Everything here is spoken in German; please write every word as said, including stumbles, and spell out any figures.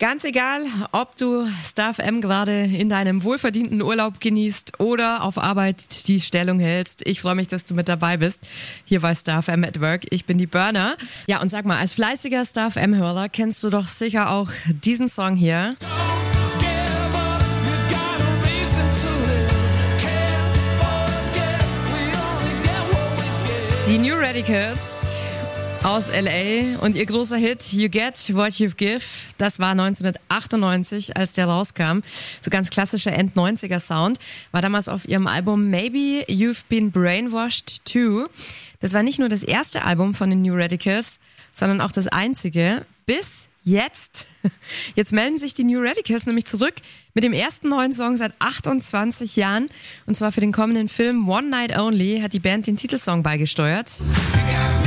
Ganz egal, ob du Star F M gerade in deinem wohlverdienten Urlaub genießt oder auf Arbeit die Stellung hältst. Ich freue mich, dass du mit dabei bist. Hier bei Star F M at Work. Ich bin die Burner. Ja, und sag mal, als fleißiger Star F M-Hörer kennst du doch sicher auch diesen Song hier. Die New Radicals aus L A und ihr großer Hit You Get What You Give, das war neunzehnhundertachtundneunzig, als der rauskam. So ganz klassischer End-neunziger-Sound, war damals auf ihrem Album Maybe You've Been Brainwashed Too. Das war nicht nur das erste Album von den New Radicals, sondern auch das einzige bis jetzt. Jetzt melden sich die New Radicals nämlich zurück mit dem ersten neuen Song seit achtundzwanzig Jahren. Und zwar für den kommenden Film One Night Only hat die Band den Titelsong beigesteuert.